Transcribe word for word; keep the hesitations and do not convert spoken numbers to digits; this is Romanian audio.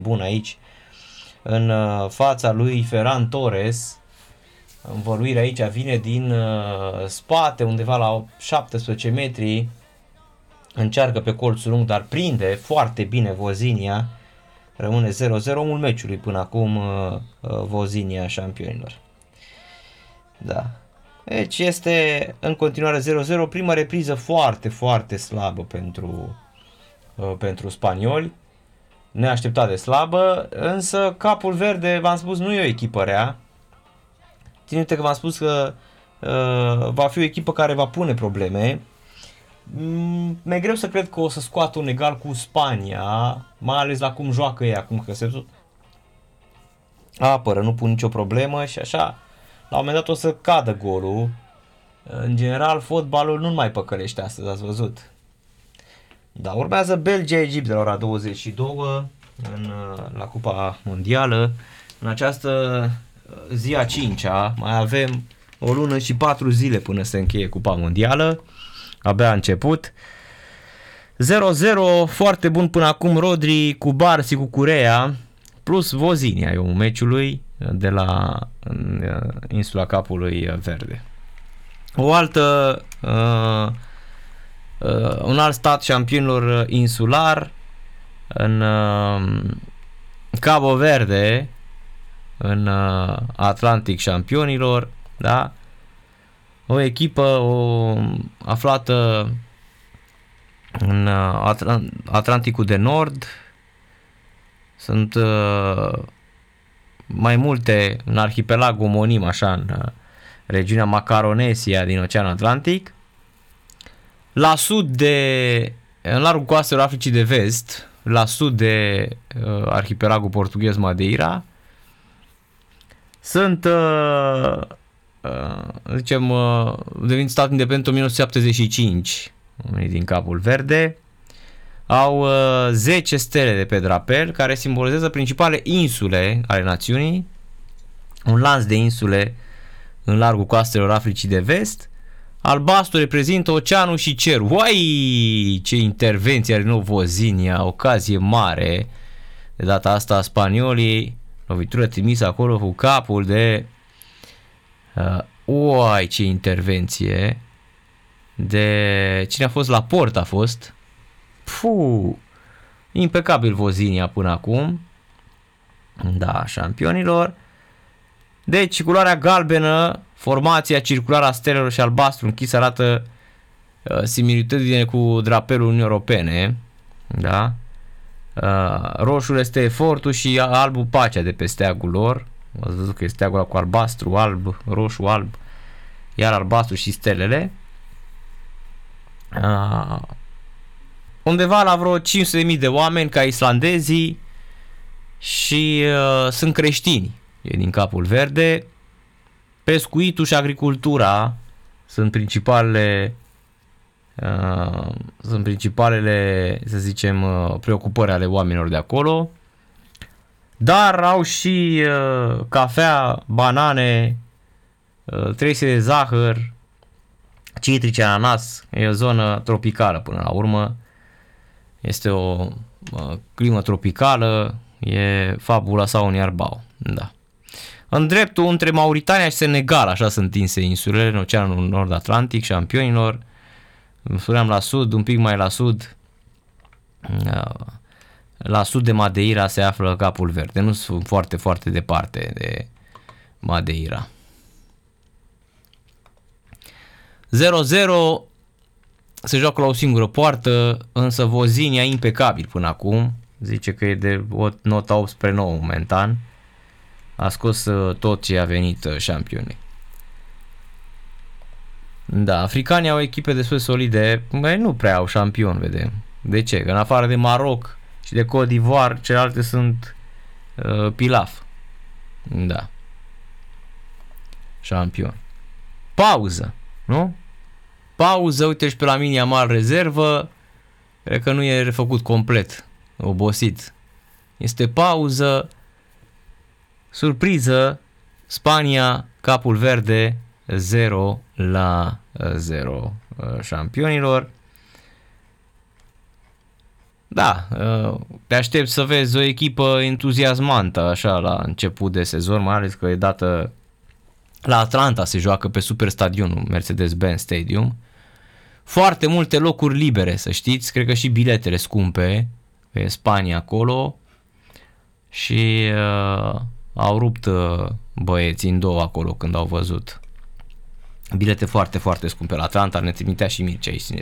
bun aici în uh, fața lui Ferran Torres. Învăluirea aici vine din uh, spate, undeva la șaptesprezece metri. Încearcă pe colțul lung, dar prinde foarte bine Vozinha. Rămâne zero zero, omul meciului până acum, uh, uh, Vozinha șampionilor. Da. Deci este în continuare zero zero, prima repriză foarte, foarte slabă pentru, uh, pentru spanioli. Neașteptat de slabă, însă Capul Verde, v-am spus, nu e o echipă rea. Ține-te că v-am spus că uh, va fi o echipă care va pune probleme. Mm, mi-e greu să cred că o să scoată un egal cu Spania, mai ales la cum joacă ei acum, că se tot apără, nu pun nicio problemă și așa, la un moment dat o să cadă golul. În general, fotbalul nu mai păcălește astăzi, ați văzut. Da, urmează Belgia-Egipt de la ora douăzeci și două în, la Cupa Mondială. În această zi a cincea mai avem o lună și patru zile până se încheie Cupa Mondială. Abia a început. zero zero, foarte bun până acum Rodri cu Barsi, cu Curea, plus Vozinha e un meciului de la insula Capului Verde. O altă, uh, uh, un alt stat șampionilor insular în uh, Cabo Verde, în uh, Atlantic șampionilor, da? O echipă o, aflată în uh, Atl- Atlanticul de Nord. Sunt uh, mai multe în arhipelagul omonim, așa, în uh, regiunea Macaronesia din Oceanul Atlantic. La sud de, în largul coastelor Africii de Vest, la sud de uh, arhipelagul portughez Madeira, sunt, uh, uh, zicem, uh, devenit stat independent în o mie nouă sute șaptezeci și cinci, unii din Capul Verde. Au uh, zece stele de pe drapel care simbolizează principale insule ale națiunii, un lanț de insule în largul coastelor Africii de Vest. Albastru reprezintă oceanul și cerul. Uai, ce intervenție are nou Vozinha, ocazie mare. De data asta spaniolii, lovitură trimisă acolo cu capul de... Uh, uai, ce intervenție. De... Cine a fost la port a fost? Puh, impecabil Vozinha până acum. Da, șampionilor. Deci, culoarea galbenă, formația circulară a stelelor și albastru închis arată uh, similitudine cu drapelul Uniunii Europene. Da? Uh, roșul este efortul și albul pacea de pe steagul lor. Ați văzut că este steagul cu albastru, alb, roșu, alb, iar albastru și stelele. Uh, undeva la vreo cinci sute de mii de oameni ca islandezii și uh, sunt creștini. E din Capul Verde. Pescuitul și agricultura sunt principalele uh, sunt principalele, să zicem, uh, preocupări ale oamenilor de acolo. Dar au și uh, cafea, banane, uh, trese de zahăr, citrice, ananas. E o zonă tropicală până la urmă. Este o uh, climă tropicală. E fabula sau un iarbau. Da. În dreptul între Mauritania și Senegal, așa sunt întinse insulele în Oceanul Nord-Atlantic, șampionilor. Spuneam la sud, un pic mai la sud, la sud de Madeira se află Capul Verde. Nu sunt foarte, foarte departe de Madeira. zero zero, se joacă la o singură poartă, însă Vozinha impecabil până acum. Zice că e de o nota opt spre nouă momentan. A scos tot ce a venit șampionii. Da, africanii au echipe destul de solide, mai nu prea au șampion, vedem. De ce? Că în afară de Maroc și de Côte d'Ivoire, celelalte sunt uh, pilaf. Da. Șampion. Pauză, nu? Pauză, uite și pe la mine Yamal rezervă, cred că nu e refăcut complet, obosit. Este pauză. Surpriză, Spania, Capul Verde, zero la zero șampionilor. Da, te aștept să vezi o echipă entuziasmantă așa la început de sezon, mai ales că e dată la Atlanta, se joacă pe super stadionul Mercedes-Benz Stadium. Foarte multe locuri libere, să știți, cred că și biletele scumpe pe Spania acolo și uh, au rupt uh, băieții în două acolo când au văzut. Bilete foarte, foarte scumpe la Atlanta, ne trimitea și Mircea aici,